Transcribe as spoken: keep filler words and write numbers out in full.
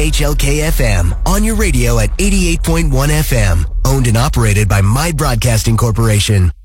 H L K F M, on your radio at eighty-eight point one F M. Owned and operated by My Broadcasting Corporation.